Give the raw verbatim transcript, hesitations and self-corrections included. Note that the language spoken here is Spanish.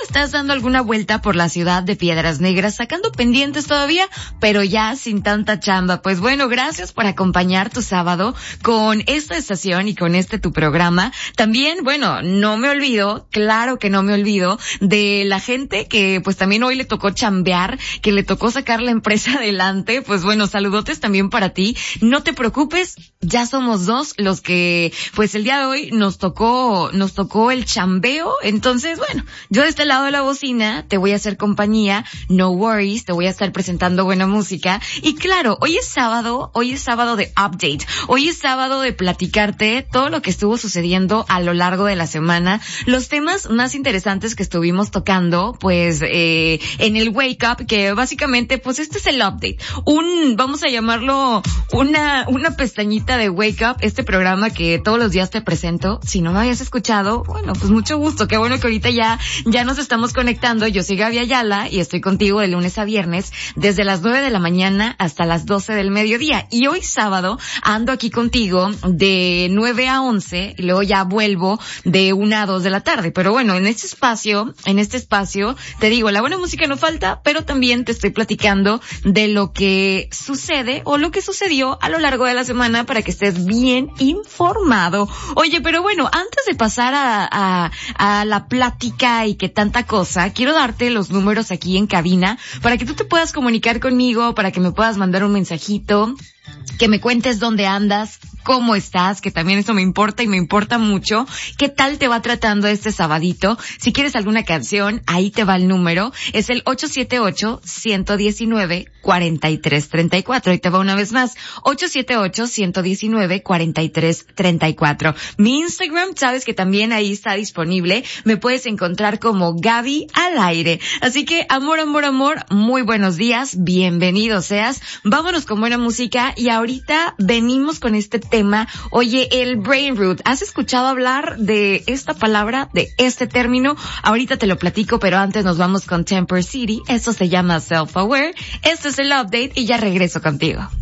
estás dando alguna vuelta por la ciudad de Piedras Negras, sacando pendientes todavía, pero ya sin tanta chamba. Pues bueno, gracias por acompañar tu sábado con esta estación y con este tu programa. También, bueno, no me olvido, claro que no me olvido, de la gente que pues también hoy le tocó chambear, que le tocó sacar la empresa adelante. Pues bueno, saludotes también para ti. No te preocupes, ya somos dos los que pues el día de hoy nos tocó, nos tocó el chambeo. Entonces, bueno, yo de este lado de la bocina te voy a hacer compañía, no worries, te voy a estar presentando buena música. Y claro, hoy es sábado, hoy es sábado de update, hoy es sábado de platicarte todo lo que estuvo sucediendo a lo largo de la semana, los temas más interesantes que estuvimos tocando, pues, eh, en el Wake Up, que básicamente, pues este es el update, un, vamos a llamarlo, una, una pestañita de Wake Up, este programa que todos los días te presento. Si no me habías escuchado, bueno, pues mucho gusto, qué bueno que ahorita ya, ya nos estamos conectando. Yo soy Gaby Ayala y estoy contigo de lunes a viernes, desde las nueve de la mañana hasta las doce del mediodía. Y hoy sábado ando aquí contigo de nueve a once, y luego ya vuelvo de una a dos de la tarde. Pero bueno, en este espacio, en este espacio, te digo, la buena música no falta, pero también te estoy platicando de lo que sucede o lo que sucedió a lo largo de la semana para que estés bien informado. Oye, pero bueno, antes de pasar a, a, a la plática y que tanta cosa, quiero darte los números aquí en cabina para que tú te puedas comunicar conmigo, para que me puedas mandar un mensajito, que me cuentes dónde andas, cómo estás, que también eso me importa y me importa mucho. ¿Qué tal te va tratando este sabadito? Si quieres alguna canción, ahí te va el número. Es el ocho siete ocho, uno uno nueve, cuatro tres tres cuatro. Ahí te va una vez más. ocho siete ocho, uno uno nueve, cuatro tres tres cuatro. Mi Instagram, sabes que también ahí está disponible. Me puedes encontrar como Gaby al aire. Así que, amor, amor, amor, muy buenos días. Bienvenido seas. Vámonos con buena música y ahorita venimos con este tema. Oye, el brain root, ¿has escuchado hablar de esta palabra, de este término? Ahorita te lo platico, pero antes nos vamos con Temper City. Esto se llama Self Aware. Este es el update y ya regreso contigo.